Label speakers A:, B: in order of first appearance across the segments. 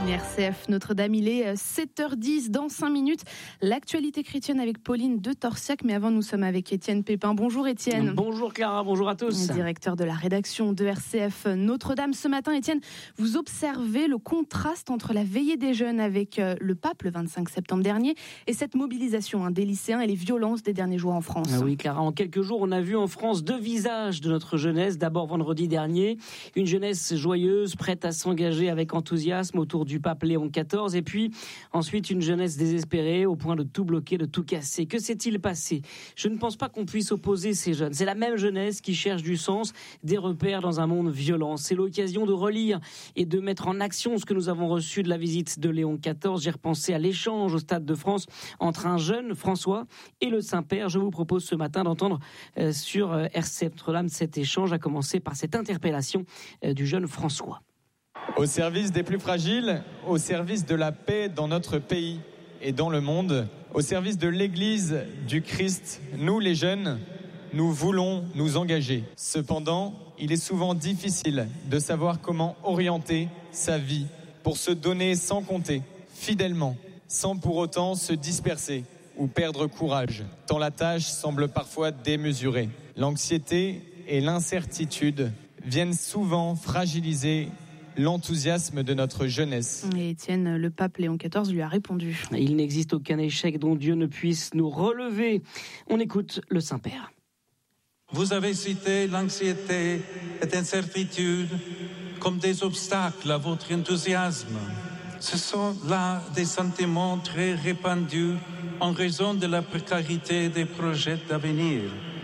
A: RCF Notre-Dame, il est 7h10 dans 5 minutes. L'actualité chrétienne avec Pauline de Torsiac. Mais avant, nous sommes avec Étienne Pépin. Bonjour Étienne.
B: Bonjour Clara, bonjour à tous.
A: Directeur de la rédaction de RCF Notre-Dame. Ce matin, Étienne, vous observez le contraste entre la veillée des jeunes avec le pape le 25 septembre dernier et cette mobilisation des lycéens et les violences des derniers jours en France.
B: Oui Clara, en quelques jours, on a vu en France deux visages de notre jeunesse. D'abord vendredi dernier, une jeunesse joyeuse, prête à s'engager avec enthousiasme autour du pape Léon XIV, et puis ensuite une jeunesse désespérée au point de tout bloquer, de tout casser. Que s'est-il passé ? Je ne pense pas qu'on puisse opposer ces jeunes. C'est la même jeunesse qui cherche du sens, des repères dans un monde violent. C'est l'occasion de relire et de mettre en action ce que nous avons reçu de la visite de Léon XIV. J'ai repensé à l'échange au Stade de France entre un jeune François et le Saint-Père. Je vous propose ce matin d'entendre sur RCF Notre-Dame cet échange, à commencer par cette interpellation du jeune François.
C: Au service des plus fragiles, au service de la paix dans notre pays et dans le monde, au service de l'Église du Christ, nous les jeunes, nous voulons nous engager. Cependant, il est souvent difficile de savoir comment orienter sa vie pour se donner sans compter, fidèlement, sans pour autant se disperser ou perdre courage, tant la tâche semble parfois démesurée. L'anxiété et l'incertitude viennent souvent fragiliser l'enthousiasme de notre jeunesse.
A: Et Étienne, le pape Léon XIV lui a répondu.
B: Il n'existe aucun échec dont Dieu ne puisse nous relever. On écoute le Saint-Père.
D: Vous avez cité l'anxiété et l'incertitude comme des obstacles à votre enthousiasme. Ce sont là des sentiments très répandus en raison de la précarité des projets d'avenir,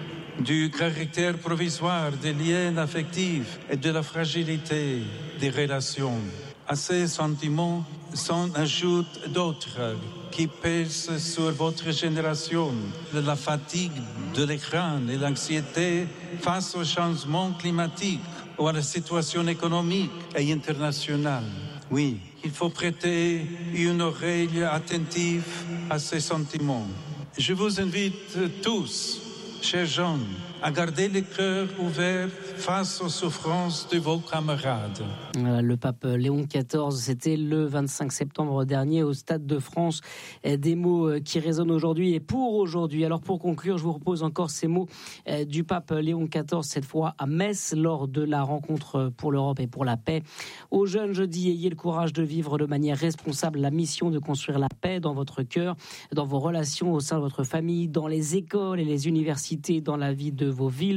D: du caractère provisoire des liens affectifs et de la fragilité des relations. À ces sentiments s'en ajoutent d'autres qui pèsent sur votre génération, la fatigue de l'écran et l'anxiété face au changement climatique ou à la situation économique et internationale. Oui, il faut prêter une oreille attentive à ces sentiments. Je vous invite tous, chers jeunes, à garder le cœur ouvert face aux souffrances de vos camarades.
B: Le pape Léon XIV, c'était le 25 septembre dernier au Stade de France. Des mots qui résonnent aujourd'hui et pour aujourd'hui. Alors pour conclure, je vous propose encore ces mots du pape Léon XIV, cette fois à Metz, lors de la rencontre pour l'Europe et pour la paix. Aux jeunes, je dis, ayez le courage de vivre de manière responsable la mission de construire la paix dans votre cœur, dans vos relations au sein de votre famille, dans les écoles et les universités, dans la vie de vos villes.